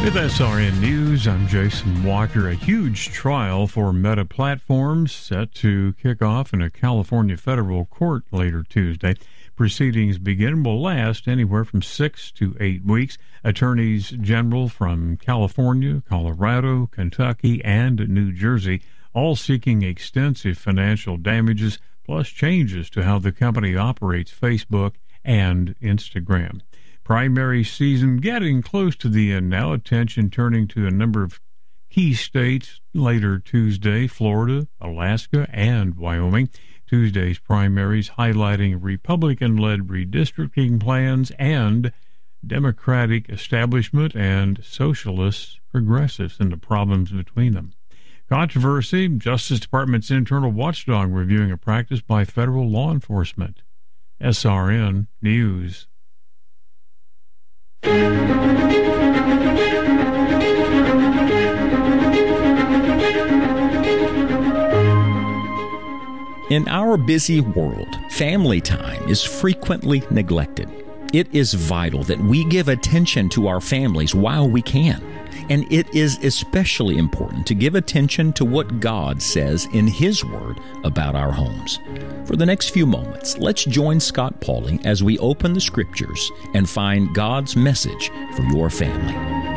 With SRN News, I'm Jason Walker. A huge trial for Meta Platforms set to kick off in a California federal court later Tuesday. Proceedings begin will last anywhere from 6 to 8 weeks. Attorneys general from California, Colorado, Kentucky, and New Jersey, all seeking extensive financial damages, plus changes to how the company operates Facebook and Instagram. Primary season getting close to the end now. Attention turning to a number of key states later Tuesday: Florida, Alaska, and Wyoming. Tuesday's primaries highlighting Republican-led redistricting plans and Democratic establishment and socialist progressives and the problems between them. Controversy: Justice Department's internal watchdog reviewing a practice by federal law enforcement. SRN News. In our busy world, family time is frequently neglected. It is vital that we give attention to our families while we can. And it is especially important to give attention to what God says in His Word about our homes. For the next few moments, let's join Scott Pauley as we open the Scriptures and find God's message for your family.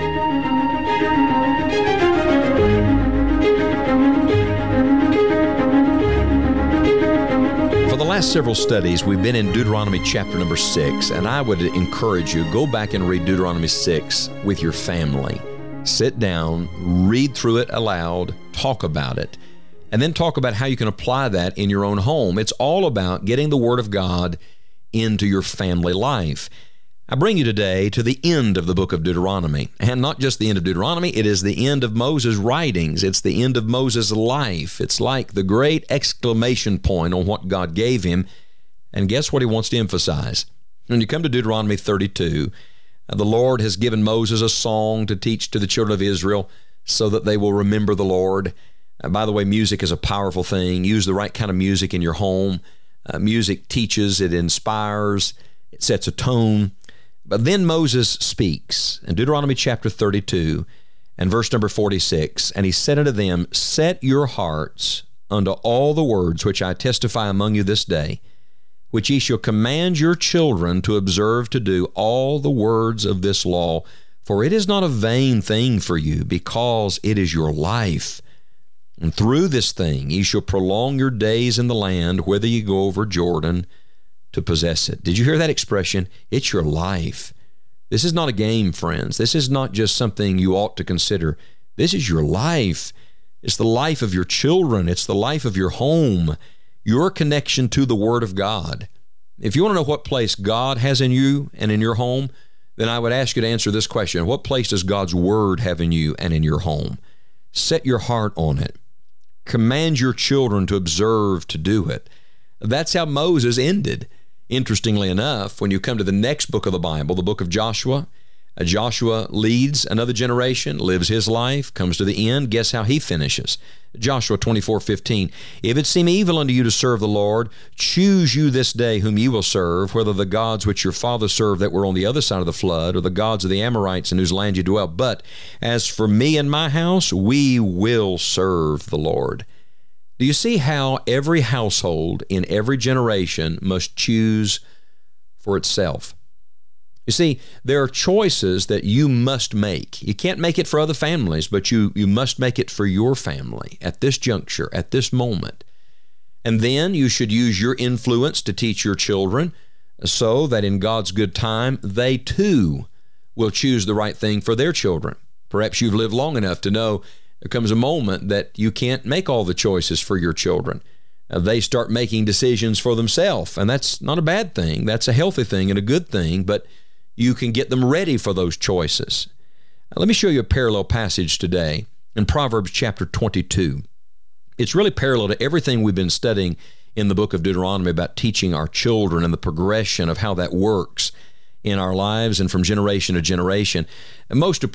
For the last several studies, we've been in Deuteronomy chapter number 6, and I would encourage you, go back and read Deuteronomy 6 with your family. Sit down, read through it aloud, talk about it, and then talk about how you can apply that in your own home. It's all about getting the Word of God into your family life. I bring you today to the end of the book of Deuteronomy, and not just the end of Deuteronomy, it is the end of Moses' writings. It's the end of Moses' life. It's like the great exclamation point on what God gave him, and guess what he wants to emphasize? When you come to Deuteronomy 32, the Lord has given Moses a song to teach to the children of Israel so that they will remember the Lord. By the way, music is a powerful thing. Use the right kind of music in your home. Music teaches, it inspires, it sets a tone. But then Moses speaks in Deuteronomy chapter 32 and verse number 46, and he said unto them, Set your hearts unto all the words which I testify among you this day, which ye shall command your children to observe to do all the words of this law, for it is not a vain thing for you, because it is your life. And through this thing ye shall prolong your days in the land, whither ye go over Jordan to possess it. Did you hear that expression? It's your life. This is not a game, friends. This is not just something you ought to consider. This is your life. It's the life of your children. It's the life of your home. Your connection to the Word of God. If you want to know what place God has in you and in your home, then I would ask you to answer this question. What place does God's Word have in you and in your home? Set your heart on it. Command your children to observe to do it. That's how Moses ended. Interestingly enough, when you come to the next book of the Bible, the book of Joshua, Joshua leads another generation, lives his life, comes to the end. Guess how he finishes? Joshua 24:15. If it seem evil unto you to serve the Lord, choose you this day whom you will serve, whether the gods which your fathers served that were on the other side of the flood, or the gods of the Amorites in whose land you dwell. But as for me and my house, we will serve the Lord. Do you see how every household in every generation must choose for itself? You see, there are choices that you must make. You can't make it for other families, but you must make it for your family at this juncture, at this moment. And then you should use your influence to teach your children so that in God's good time, they too will choose the right thing for their children. Perhaps you've lived long enough to know there comes a moment that you can't make all the choices for your children. They start making decisions for themselves, and that's not a bad thing. That's a healthy thing and a good thing, but you can get them ready for those choices. Let me show you a parallel passage today in Proverbs chapter 22. It's really parallel to everything we've been studying in the book of Deuteronomy about teaching our children and the progression of how that works in our lives and from generation to generation. And most